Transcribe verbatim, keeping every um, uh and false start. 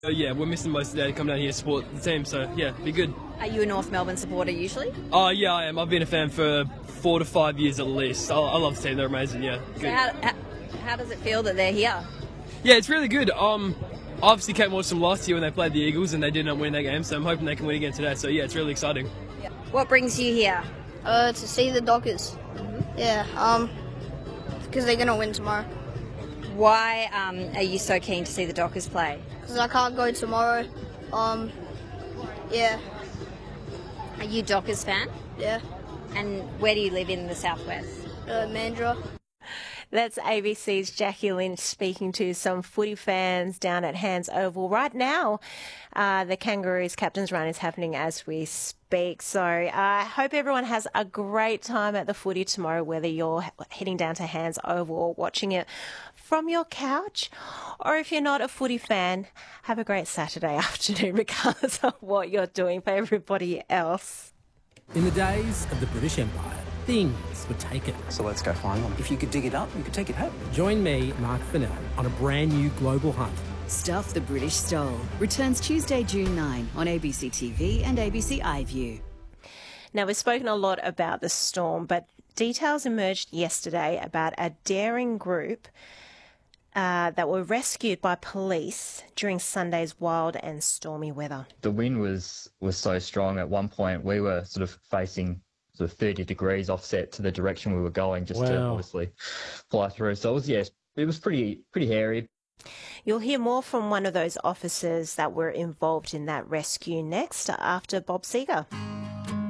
Uh, yeah, we're missing most of the day to come down here to support the team, so yeah, be good. Are you a North Melbourne supporter usually? Oh, uh, yeah, I am. I've been a fan for four to five years at least. I, I love the team, they're amazing, yeah. Good. So how, how, how does it feel that they're here? Yeah, it's really good. Um, I obviously came watch them last year when they played the Eagles and they did not win that game, so I'm hoping they can win again today, so yeah, it's really exciting. Yeah. What brings you here? Uh, to see the Dockers. Mm-hmm. Yeah, um, because they're going to win tomorrow. Why um, are you so keen to see the Dockers play? Because I can't go tomorrow. Um, yeah. Are you a Dockers fan? Yeah. And where do you live in the southwest? Uh, Mandurah. That's A B C's Jackie Lynch speaking to some footy fans down at Hands Oval. Right now, uh, the Kangaroos Captain's Run is happening as we speak. So I uh, hope everyone has a great time at the footy tomorrow, whether you're heading down to Hands Oval or watching it from your couch, or if you're not a footy fan, have a great Saturday afternoon regardless of what you're doing for everybody else. In the days of the British Empire, things were taken. So let's go find them. If you could dig it up, you could take it home. Join me, Mark Fennell, on a brand new global hunt. Stuff the British Stole returns Tuesday, June ninth on A B C T V and A B C iView. Now, we've spoken a lot about the storm, but details emerged yesterday about a daring group Uh, that were rescued by police during Sunday's wild and stormy weather. The wind was, was so strong at one point we were sort of facing sort of thirty degrees offset to the direction we were going just wow. to obviously fly through. So it was, yeah, it was pretty, pretty hairy. You'll hear more from one of those officers that were involved in that rescue next after Bob Seger.